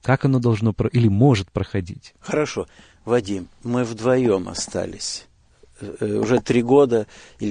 Как оно должно или может проходить? Хорошо. Вадим, мы вдвоем остались. Уже 3 года,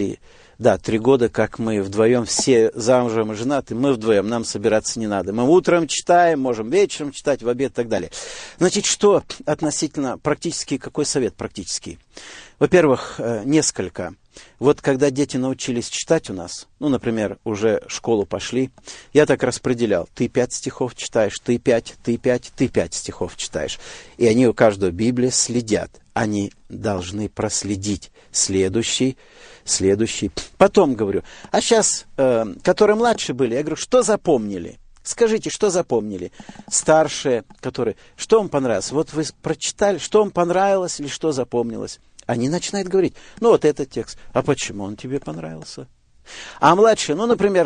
3 года, как мы вдвоем, все замужем и женаты, мы вдвоем, нам собираться не надо. Мы утром читаем, можем вечером читать, в обед и так далее. Значит, что относительно практически, какой совет практический? Во-первых, несколько. Вот когда дети научились читать у нас, например, уже в школу пошли, я так распределял. Ты 5 стихов читаешь, ты 5, ты 5, ты 5 стихов читаешь. И они у каждого Библии следят. Они должны проследить следующий. Потом говорю, а сейчас, которые младше были, я говорю, что запомнили? Скажите, что запомнили? Старшие, которые, что вам понравилось? Вот вы прочитали, что вам понравилось или что запомнилось? Они начинают говорить, вот этот текст, а почему он тебе понравился? А младшие, например,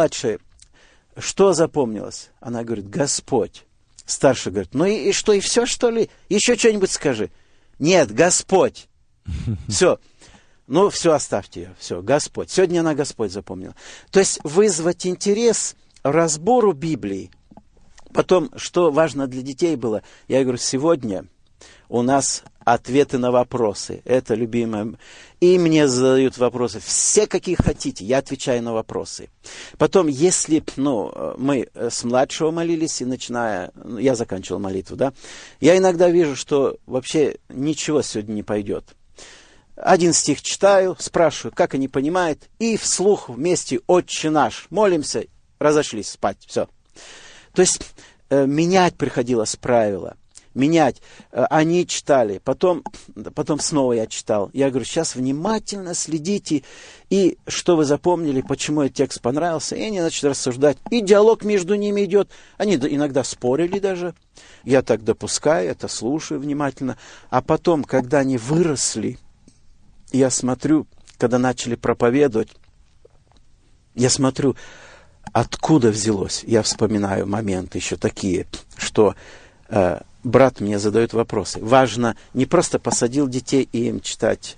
что запомнилось? Она говорит, Господь. Старший говорит, и что, и все, что ли? Еще что-нибудь скажи. Нет, Господь. Все. Все, оставьте ее. Все, Господь. Сегодня она Господь запомнила. То есть вызвать интерес разбору Библии. Потом, что важно для детей было, я говорю, сегодня у нас ответы на вопросы. Это любимое. И мне задают вопросы. Все, какие хотите, я отвечаю на вопросы. Потом, если мы с младшего молились, и я заканчивал молитву, я иногда вижу, что вообще ничего сегодня не пойдет. 1 стих читаю, спрашиваю, как они понимают, и вслух вместе «Отче наш», молимся, разошлись спать, все. То есть менять приходилось правила. Менять. Они читали, потом снова я читал. Я говорю, сейчас внимательно следите, и что вы запомнили, почему этот текст понравился, и они начали рассуждать. И диалог между ними идет. Они иногда спорили даже. Я так допускаю, это слушаю внимательно. А потом, когда они выросли, я смотрю, когда начали проповедовать, я смотрю, откуда взялось. Я вспоминаю моменты еще такие, что брат мне задает вопросы. Важно не просто посадил детей и им читать,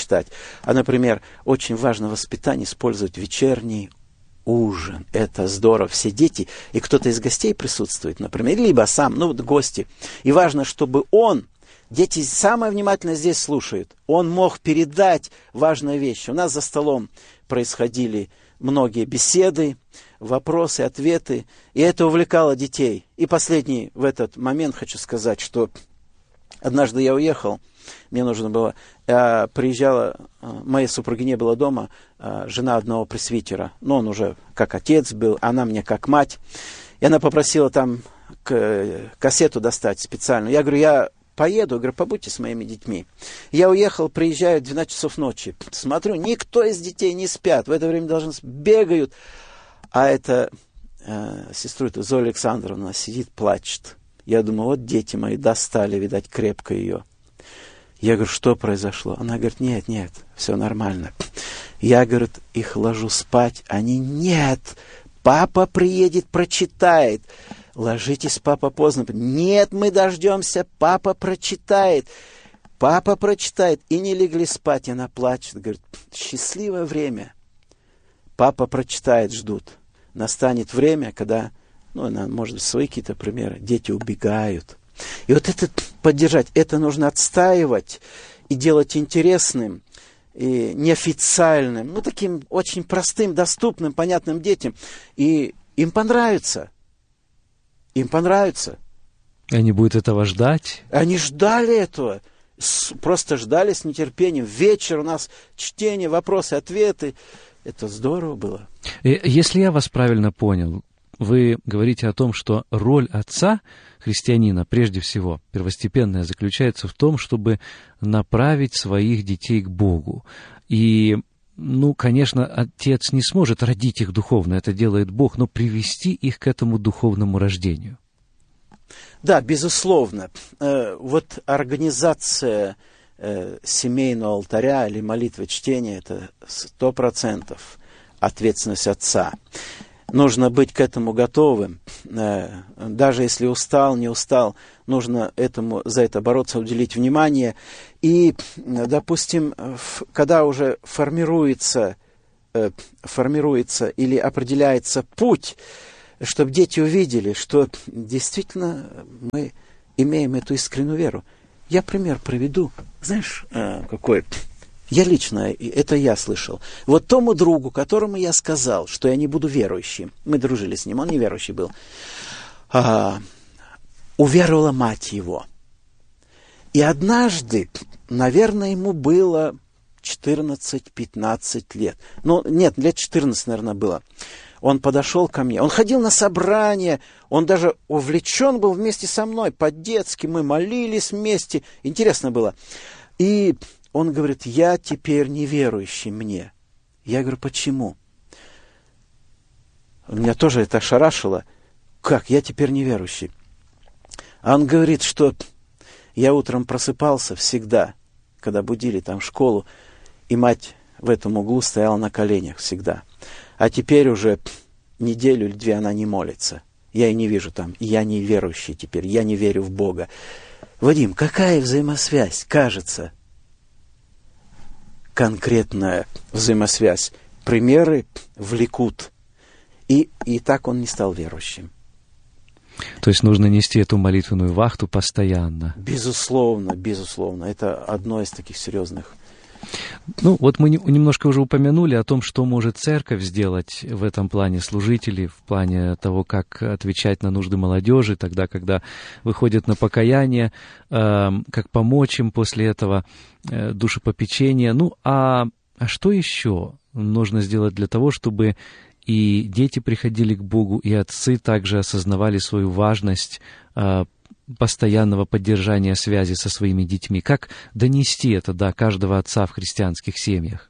а, например, очень важно в воспитании использовать вечерний ужин. Это здорово. Все дети, и кто-то из гостей присутствует, например, либо сам, гости. И важно, чтобы дети самое внимательно здесь слушают, он мог передать важные вещи. У нас за столом происходили многие беседы, вопросы, ответы, и это увлекало детей. И последний в этот момент хочу сказать, что однажды я уехал, мне нужно было, приезжала, моей супруги не было дома, жена одного пресвитера, он уже как отец был, она мне как мать, и она попросила там кассету достать специально. Я говорю, я поеду, говорю, побудьте с моими детьми. Я уехал, приезжаю в 12 часов ночи. Смотрю, никто из детей не спят. В это время бегают. А это сестру эту Зоя Александровна сидит, плачет. Я думаю, вот дети мои достали, видать, крепко ее. Я говорю, что произошло? Она говорит, нет, все нормально. Я, говорит, их ложу спать. Они, нет, папа приедет, прочитает. Ложитесь, папа, поздно. Нет, мы дождемся, папа прочитает. Папа прочитает. И не легли спать, и она плачет. Говорит, счастливое время. Папа прочитает, ждут. Настанет время, когда, может быть, свои какие-то примеры, дети убегают. И вот это поддержать, это нужно отстаивать и делать интересным, и неофициальным, таким очень простым, доступным, понятным детям. И им понравится. Им понравится. Они будут этого ждать? Они ждали этого. Просто ждали с нетерпением. Вечер у нас чтение, вопросы, ответы. Это здорово было. Если я вас правильно понял, вы говорите о том, что роль отца, христианина, прежде всего, первостепенная, заключается в том, чтобы направить своих детей к Богу. И, конечно, отец не сможет родить их духовно, это делает Бог, но привести их к этому духовному рождению. Да, безусловно. Вот организация семейного алтаря или молитвы чтения – это 100% ответственность отца. Нужно быть к этому готовым. Даже если устал, не устал, нужно за это бороться, уделить внимание. И, допустим, когда уже формируется или определяется путь, чтобы дети увидели, что действительно мы имеем эту искреннюю веру. Я пример приведу. Знаешь, какой? Я лично, это я слышал. Вот тому другу, которому я сказал, что я не буду верующим, мы дружили с ним, он неверующий был, уверовала мать его. И однажды, наверное, ему было 14-15 лет. Ну, нет, лет 14, наверное, было. Он подошел ко мне. Он ходил на собрания, он даже увлечен был вместе со мной, по-детски, мы молились вместе. Интересно было. И он говорит, я теперь неверующий мне. Я говорю, почему? Меня тоже это ошарашило. Как, я теперь неверующий? А он говорит, что я утром просыпался всегда, когда будили там в школу, и мать в этом углу стояла на коленях всегда. А теперь уже неделю или две она не молится. Я ее не вижу там. Я не верующий теперь. Я не верю в Бога. Вадим, какая взаимосвязь? Кажется, конкретная взаимосвязь. Примеры влекут. И так он не стал верующим. То есть нужно нести эту молитвенную вахту постоянно. Безусловно, безусловно. Это одно из таких серьезных. Ну, вот мы немножко уже упомянули о том, что может церковь сделать в этом плане, служители, в плане того, как отвечать на нужды молодежи, тогда, когда выходят на покаяние, как помочь им после этого, душепопечение. Ну, а что еще нужно сделать для того, чтобы и дети приходили к Богу, и отцы также осознавали свою важность постоянного поддержания связи со своими детьми? Как донести это до каждого отца в христианских семьях?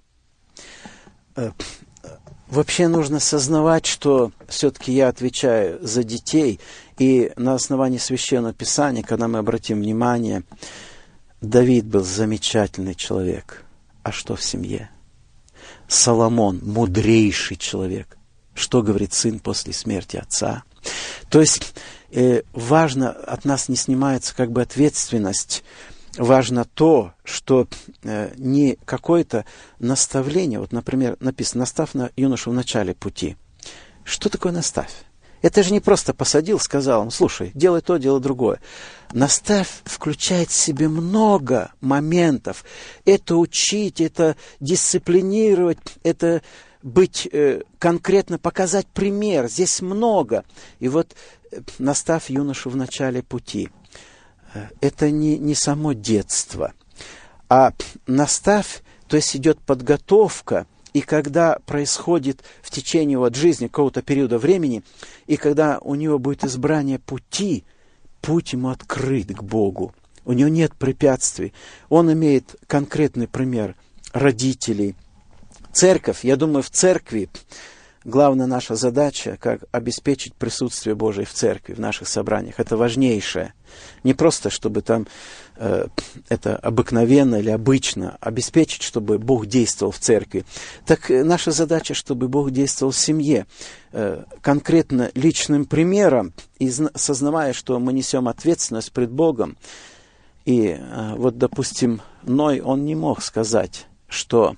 Вообще нужно сознавать, что все-таки я отвечаю за детей, и на основании Священного Писания, когда мы обратим внимание, Давид был замечательный человек. А что в семье? Соломон – мудрейший человек. Что говорит сын после смерти отца? То есть важно, от нас не снимается как бы ответственность. Важно то, что не какое-то наставление, вот, например, написано, наставь на юношу в начале пути. Что такое наставь? Это же не просто посадил, сказал ему, слушай, делай то, делай другое. Наставь включает в себе много моментов. Это учить, это дисциплинировать, это быть конкретно, показать пример. Здесь много. И вот наставь юношу в начале пути. Это не само детство, а наставь, то есть идет подготовка, и когда происходит в течение вот жизни какого-то периода времени, и когда у него будет избрание пути, путь ему открыт к Богу, у него нет препятствий, он имеет конкретный пример родителей. Церковь, я думаю, в церкви главная наша задача, как обеспечить присутствие Божие в церкви, в наших собраниях. Это важнейшее. Не просто, чтобы там это обыкновенно или обычно, обеспечить, чтобы Бог действовал в церкви. Так наша задача, чтобы Бог действовал в семье, конкретно личным примером, и сознавая, что мы несем ответственность пред Богом. И вот, допустим, Ной, он не мог сказать, что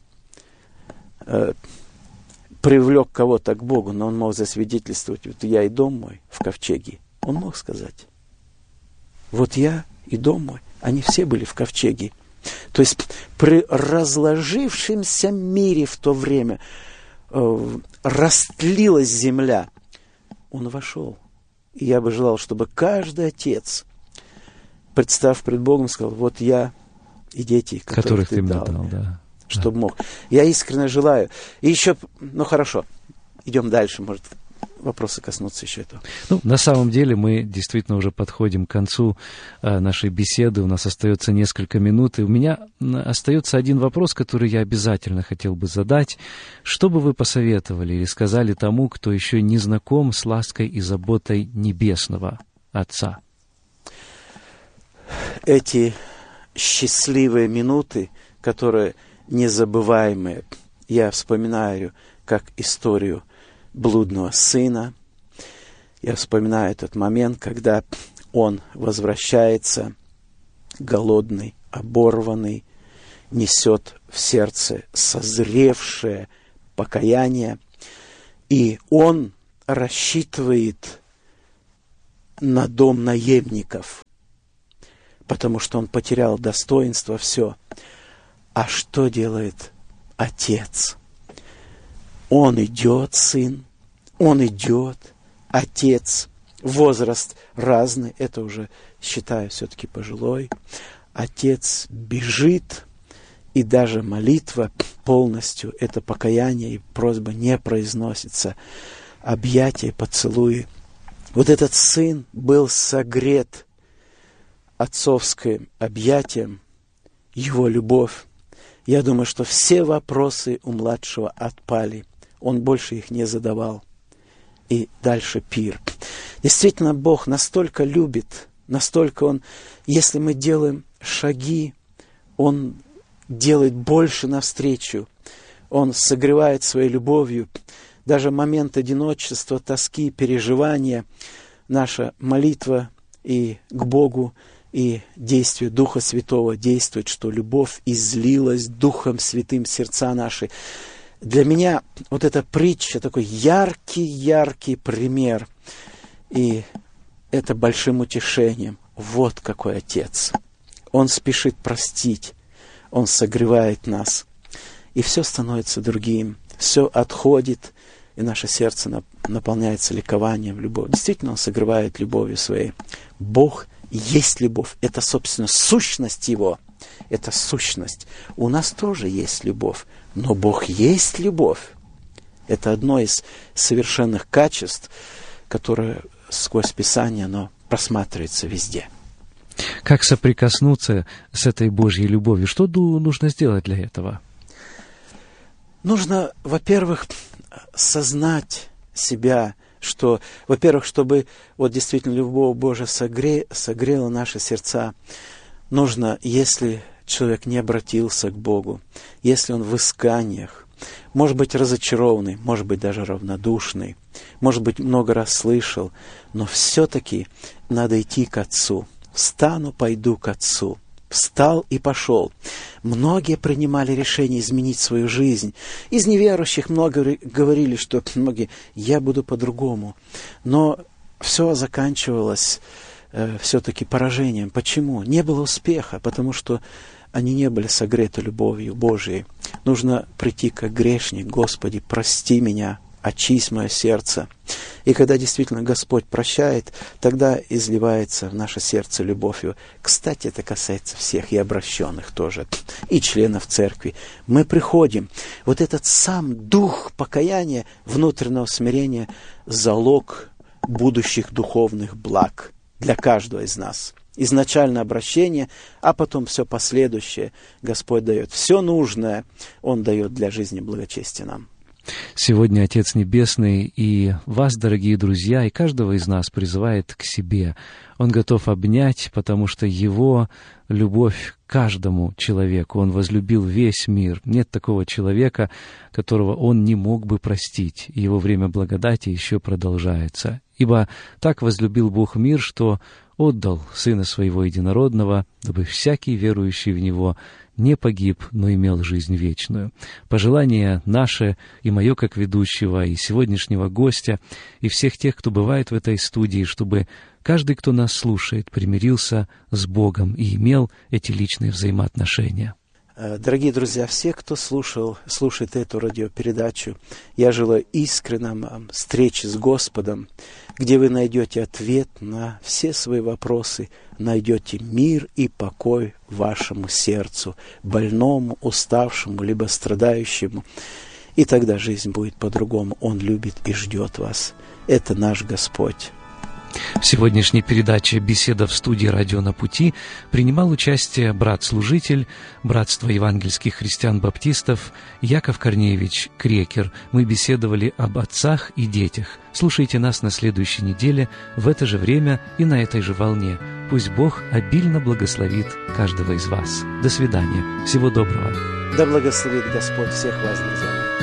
привлек кого-то к Богу, но он мог засвидетельствовать, вот я и дом мой в ковчеге. Он мог сказать, вот я и дом мой, они все были в ковчеге. То есть при разложившемся мире в то время растлилась земля. Он вошел. И я бы желал, чтобы каждый отец, представ пред Богом, сказал, вот я и дети, которых ты мне дал, да. Чтобы мог. Я искренне желаю. И еще, ну хорошо, идем дальше, может, вопросы коснутся еще этого. Ну, на самом деле мы действительно уже подходим к концу нашей беседы. У нас остается несколько минут, и у меня остается один вопрос, который я обязательно хотел бы задать. Что бы вы посоветовали или сказали тому, кто еще не знаком с лаской и заботой Небесного Отца? Эти счастливые минуты, которые незабываемые, я вспоминаю как историю блудного сына. Я вспоминаю этот момент, когда он возвращается голодный, оборванный, несет в сердце созревшее покаяние, и он рассчитывает на дом наемников, потому что он потерял достоинство, все. А что делает отец? Он идет, сын, он идет, отец, возраст разный, это уже, считаю, все-таки пожилой. Отец бежит, и даже молитва полностью, это покаяние и просьба не произносится. Объятия, поцелуи. Вот этот сын был согрет отцовским объятием, его любовь. Я думаю, что все вопросы у младшего отпали. Он больше их не задавал. И дальше пир. Действительно, Бог настолько любит, настолько Он, если мы делаем шаги, Он делает больше навстречу. Он согревает своей любовью. Даже момент одиночества, тоски, переживания, наша молитва и к Богу, и действие Духа Святого действует, что любовь излилась Духом Святым в сердца наши. Для меня вот эта притча такой яркий пример. И это большим утешением. Вот какой Отец. Он спешит простить. Он согревает нас. И все становится другим. Все отходит, и наше сердце наполняется ликованием, любовью. Действительно, Он согревает любовью своей. Бог есть любовь. Это, собственно, сущность Его. Это сущность. У нас тоже есть любовь. Но Бог есть любовь. Это одно из совершенных качеств, которое сквозь Писание, оно просматривается везде. Как соприкоснуться с этой Божьей любовью? Что нужно сделать для этого? Нужно, во-первых, сознать себя, что, во-первых, чтобы вот действительно любовь Божия согрела наши сердца, нужно, если человек не обратился к Богу, если он в исканиях, может быть разочарованный, может быть даже равнодушный, может быть много раз слышал, но все-таки надо идти к Отцу. «Встану, пойду к Отцу». Встал и пошел. Многие принимали решение изменить свою жизнь. Из неверующих много говорили, что многие «я буду по-другому». Но все заканчивалось все-таки поражением. Почему? Не было успеха, потому что они не были согреты любовью Божией. Нужно прийти как грешник: «Господи, прости меня, очисть мое сердце». И когда действительно Господь прощает, тогда изливается в наше сердце любовью. Кстати, это касается всех, и обращенных тоже, и членов церкви. Мы приходим. Вот этот сам дух покаяния, внутреннего смирения, залог будущих духовных благ для каждого из нас. Изначально обращение, а потом все последующее Господь дает. Все нужное Он дает для жизни благочестия нам. Сегодня Отец Небесный и вас, дорогие друзья, и каждого из нас призывает к себе. Он готов обнять, потому что Его любовь к каждому человеку. Он возлюбил весь мир. Нет такого человека, которого Он не мог бы простить. Его время благодати еще продолжается. Ибо так возлюбил Бог мир, что отдал Сына Своего Единородного, дабы всякий верующий в Него не погиб, но имел жизнь вечную. Пожелание наше и мое как ведущего, и сегодняшнего гостя, и всех тех, кто бывает в этой студии, чтобы каждый, кто нас слушает, примирился с Богом и имел эти личные взаимоотношения. Дорогие друзья, все, кто слушает эту радиопередачу, я желаю искренней встречи с Господом, где вы найдете ответ на все свои вопросы, найдете мир и покой вашему сердцу, больному, уставшему, либо страдающему. И тогда жизнь будет по-другому. Он любит и ждет вас. Это наш Господь. В сегодняшней передаче «Беседа в студии «Радио на пути» принимал участие брат-служитель Братства евангельских христиан-баптистов Яков Корнеевич Крекер. Мы беседовали об отцах и детях. Слушайте нас на следующей неделе в это же время и на этой же волне. Пусть Бог обильно благословит каждого из вас. До свидания. Всего доброго. Да благословит Господь всех вас, друзья.